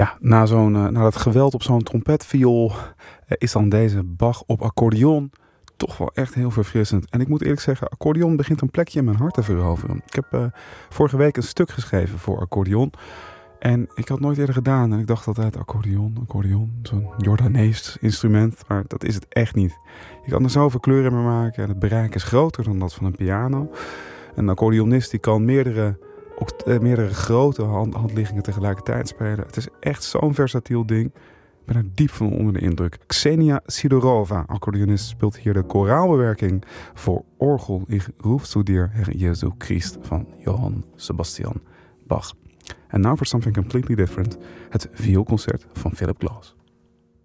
Na dat geweld op zo'n trompetviool is dan deze Bach op accordeon toch wel echt heel verfrissend. En ik moet eerlijk zeggen, accordeon begint een plekje in mijn hart te veroveren. Ik heb vorige week een stuk geschreven voor accordeon. En ik had het nooit eerder gedaan. En ik dacht altijd, accordeon, zo'n Jordanees instrument. Maar dat is het echt niet. Je kan er zoveel kleuren mee maken. En het bereik is groter dan dat van een piano. Een accordeonist die kan meerdere grote handliggingen tegelijkertijd spelen. Het is echt zo'n versatiel ding. Ik ben er diep van onder de indruk. Ksenia Sidorova, accordeonist, speelt hier de koraalbewerking voor orgel Ich ruf zu dir, Herr Jesu Christ van Johann Sebastian Bach. En now for something completely different. Het vioolconcert van Philip Glass.